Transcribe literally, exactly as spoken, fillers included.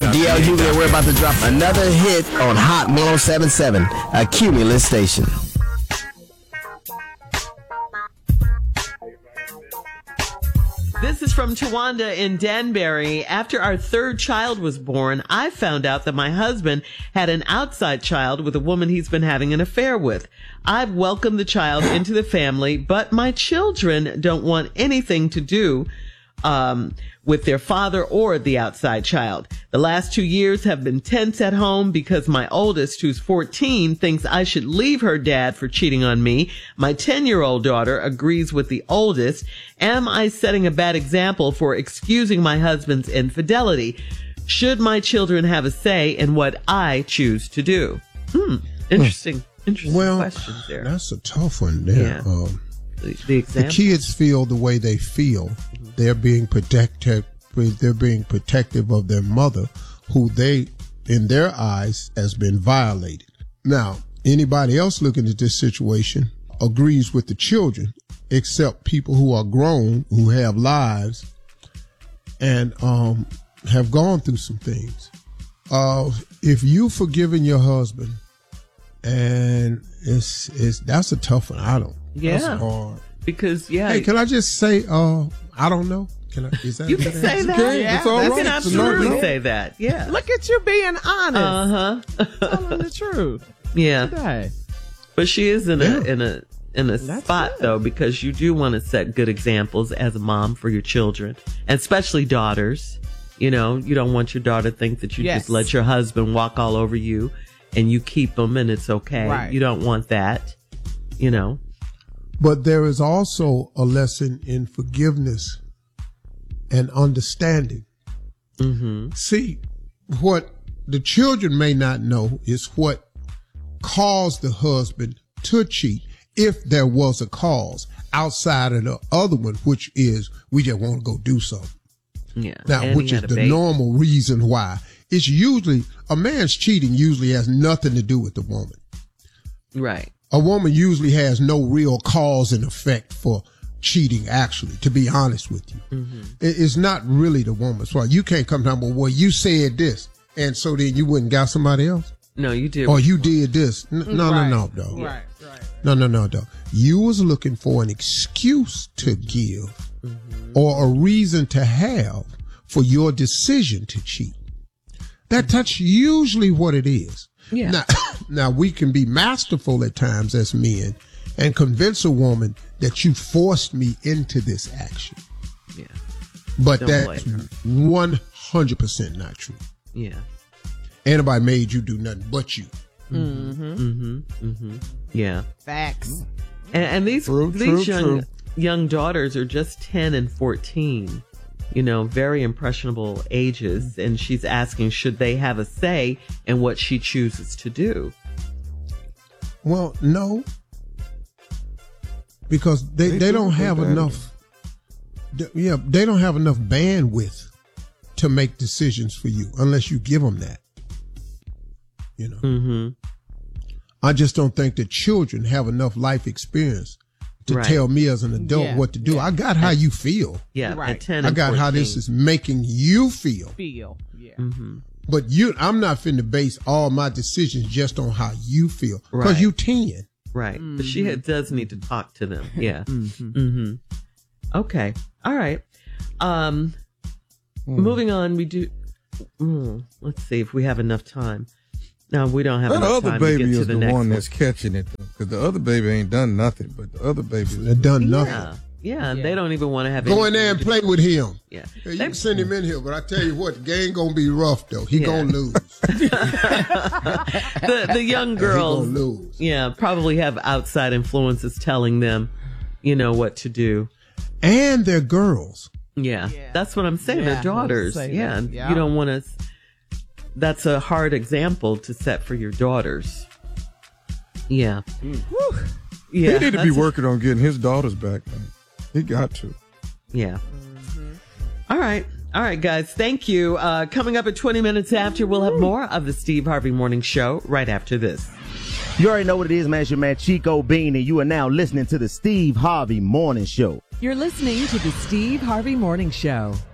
D L Hughley, and we're about to drop another hit on Hot one oh seven point seven, a Cumulus station. This is from Tawanda in Danbury. After our third child was born, I found out that my husband had an outside child with a woman he's been having an affair with. I've welcomed the child into the family, but my children don't want anything to do um, with their father or the outside child. The last two years have been tense at home because my oldest, who's fourteen, thinks I should leave her dad for cheating on me. My ten-year-old daughter agrees with the oldest. Am I setting a bad example for excusing my husband's infidelity? Should my children have a say in what I choose to do? Hmm. Interesting. Interesting well, questions there. That's a tough one there. Yeah. Um, the, the, example? the kids feel the way they feel. Mm-hmm. They're being protected. They're being protective of their mother, who they, in their eyes, has been violated. Now, anybody else looking at this situation agrees with the children, except people who are grown, who have lives, and um, have gone through some things. Uh, if you've forgiven your husband, and it's it's that's a tough one. I don't. Yeah. That's hard. Because yeah. Hey, can I just say? Uh, I don't know. Can I? Is that? You can say that. Okay. Yeah. It's all You right. can absolutely say that. Yeah. Look at you being honest. Uh huh. Telling the truth. Yeah. Today. But she is in Yeah. a in a in a That's spot good. though, because you do want to set good examples as a mom for your children, and especially daughters. You know, you don't want your daughter to think that you Yes. just let your husband walk all over you and you keep him and it's okay. Right. You don't want that. You know. But there is also a lesson in forgiveness and understanding. Mm-hmm. See, what the children may not know is what caused the husband to cheat, if there was a cause outside of the other one, which is we just want to go do something. Yeah. Now, And which he is had a the baby. normal reason why. It's usually, a man's cheating usually has nothing to do with the woman. Right. A woman usually has no real cause and effect for cheating, actually, to be honest with you. Mm-hmm. It- It's not really the woman's fault. You can't come down, well, well, you said this, and so then you wouldn't got somebody else? No, you did. Or you did this. N- No, Right. no, no, dog. Right, right. No, no, no, dog. You was looking for an excuse to give Mm-hmm. or a reason to have for your decision to cheat. That that's usually what it is. Yeah. Now, now we can be masterful at times as men and convince a woman that you forced me into this action. Yeah. But Don't that's blame her. one hundred percent not true. Yeah. Anybody made you do nothing but you. Mm-hmm. Mm-hmm. Mm-hmm. Yeah. Facts. And, and these True, these true, young true. young daughters are just ten and fourteen, you know, very impressionable ages. And she's asking, should they have a say in what she chooses to do? Well, no, because they, They they, do don't what have they gotta enough. th- Yeah, they don't have enough bandwidth to make decisions for you unless you give them that. You know, Mm-hmm. I just don't think that children have enough life experience to Right. tell me as an adult Yeah, what to do. yeah. I got how you feel. Yeah. Right. At ten I and got how this fourteen. is making you feel. Feel. Yeah. Mm-hmm. But you, I'm not finna base all my decisions just on how you feel because Right. you ten. Right. But she had, does need to talk to them. Yeah. Mm-hmm. Mm-hmm. Okay. All right. Um, moving on, we do. Mm, let's see if we have enough time. No, we don't have That enough other time baby to get to is the, the next one one. that's catching it, because the other baby ain't done nothing, but the other baby. They done nothing. Yeah. Yeah, Yeah. They don't even want to have Go in there anything and to play do- with him. Yeah. Yeah, you They- can send him in here, but I tell you what, the game gonna be rough though. He Yeah. gonna lose. the the young He girls, gonna lose. yeah, probably have outside influences telling them, you know, what to do. And they're girls. Yeah, Yeah. that's what I'm saying. Yeah, They're daughters. let's say Yeah, that. and Yeah. you don't want to. That's a hard example to set for your daughters. Yeah, yeah. He need to be that's- working on getting his daughters back, man. He got to. Yeah. All right. All right, guys. Thank you. Uh, coming up at twenty minutes after, we'll have more of the Steve Harvey Morning Show right after this. You already know what it is, man. It's your man Chico Bean, and you are now listening to the Steve Harvey Morning Show. You're listening to the Steve Harvey Morning Show.